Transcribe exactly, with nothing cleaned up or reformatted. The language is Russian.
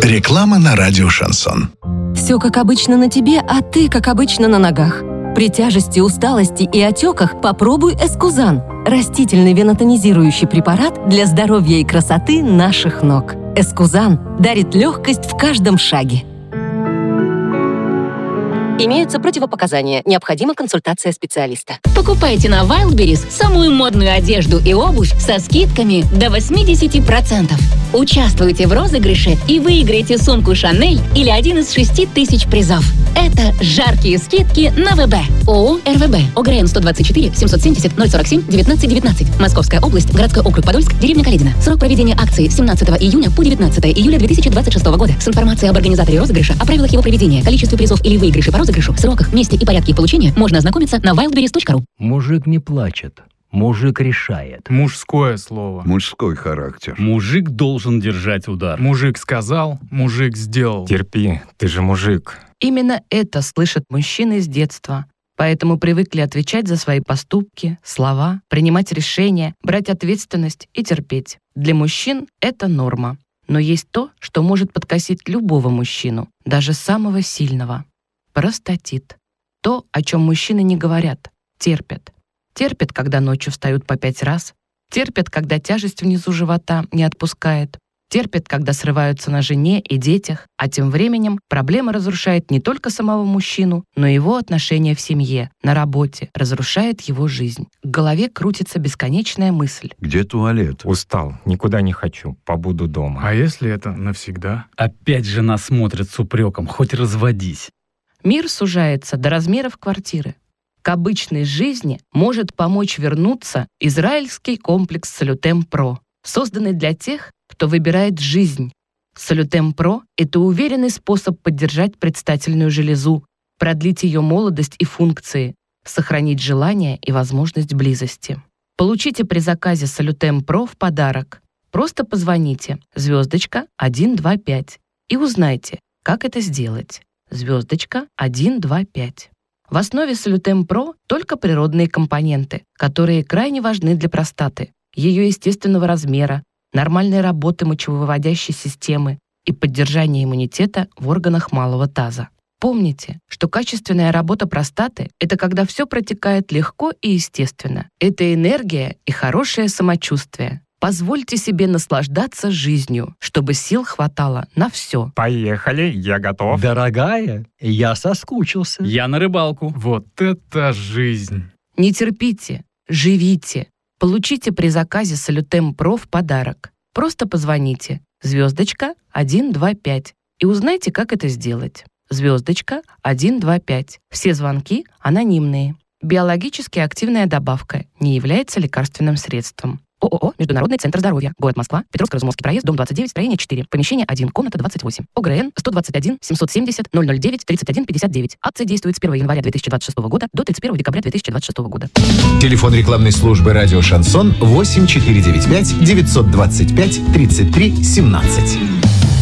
Реклама на радио «Шансон». Все как обычно на тебе, а ты как обычно на ногах. При тяжести, усталости и отеках попробуй Эскузан. Растительный венотонизирующий препарат для здоровья и красоты наших ног. Эскузан дарит легкость в каждом шаге. Имеются противопоказания. Необходима консультация специалиста. Покупайте на Wildberries самую модную одежду и обувь со скидками до восемьдесят процентов. Участвуйте в розыгрыше и выиграйте сумку Шанель или один из шести тысяч призов. Это жаркие скидки на ВБ. ООО РВБ. ОГРН сто двадцать четыре семьсот семьдесят ноль сорок семь девятнадцать девятнадцать. Московская область, городской округ Подольск, деревня Каледино. Срок проведения акции семнадцатого июня по девятнадцатое июля две тысячи двадцать шестого года. С информацией об организаторе розыгрыша, о правилах его проведения, количестве призов или выигрышей по розыгрышу, сроках, месте и порядке их получения можно ознакомиться на wildberries точка ру. Мужик не плачет. Мужик решает. Мужское слово. Мужской характер. Мужик должен держать удар. Мужик сказал, мужик сделал. Терпи, ты же мужик. Именно это слышат мужчины с детства. Поэтому привыкли отвечать за свои поступки, слова, принимать решения, брать ответственность и терпеть. Для мужчин это норма. Но есть то, что может подкосить любого мужчину, даже самого сильного. Простатит. То, о чем мужчины не говорят, терпят. Терпят, когда ночью встают по пять раз. Терпят, когда тяжесть внизу живота не отпускает. Терпят, когда срываются на жене и детях. А тем временем проблема разрушает не только самого мужчину, но и его отношения в семье, на работе, разрушает его жизнь. В голове крутится бесконечная мысль. Где туалет? Устал, никуда не хочу, побуду дома. А если это навсегда? Опять жена смотрит с упреком, хоть разводись. Мир сужается до размеров квартиры. К обычной жизни может помочь вернуться израильский комплекс Салютем Про, созданный для тех, кто выбирает жизнь. Салютем Про – это уверенный способ поддержать предстательную железу, продлить ее молодость и функции, сохранить желание и возможность близости. Получите при заказе Салютем Про в подарок. Просто позвоните звездочка один два пять и узнайте, как это сделать. Звездочка один два пять. В основе Салютем Про только природные компоненты, которые крайне важны для простаты, ее естественного размера, нормальной работы мочевыводящей системы и поддержания иммунитета в органах малого таза. Помните, что качественная работа простаты – это когда все протекает легко и естественно. Это энергия и хорошее самочувствие. Позвольте себе наслаждаться жизнью, чтобы сил хватало на все. Поехали, я готов. Дорогая, я соскучился. Я на рыбалку. Вот это жизнь. Не терпите, живите. Получите при заказе Салютем Про в подарок. Просто позвоните звездочка один два пять и узнайте, как это сделать. Звездочка один два пять. Все звонки анонимные. Биологически активная добавка не является лекарственным средством. ООО «Международный центр здоровья». Город Москва. Петровско-Разумовский проезд, дом двадцать девять, строение четыре. Помещение один, комната двадцать восемь. ОГРН сто двадцать один семьсот семьдесят ноль ноль девять тридцать один пятьдесят девять. Акция действует с первого января две тысячи двадцать шестого года до тридцать первого декабря две тысячи двадцать шестого года. Телефон рекламной службы «Радио Шансон» восемь четыре девять пять девятьсот двадцать пять тридцать три семнадцать.